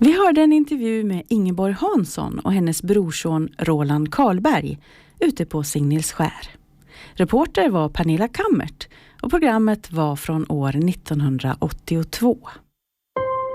Vi hörde en intervju med Ingeborg Hansson och hennes brorson Roland Karlberg ute på Signilskär. Reporter var Pernilla Kammert och programmet var från år 1982.